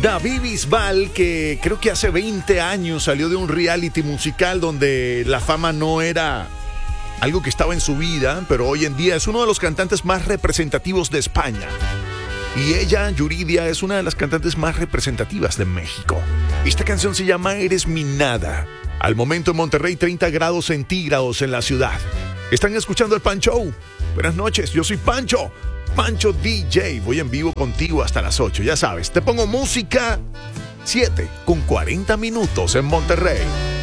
David Bisbal, que creo que hace 20 años salió de un reality musical donde la fama no era algo que estaba en su vida, pero hoy en día es uno de los cantantes más representativos de España. Y ella, Yuridia, es una de las cantantes más representativas de México. Esta canción se llama Eres mi nada. Al momento en Monterrey, 30 grados centígrados en la ciudad. Están escuchando el Pan Show. Buenas noches, yo soy Pancho. Pancho DJ, voy en vivo contigo hasta las 8, ya sabes, te pongo música 7 con 40 minutos en Monterrey.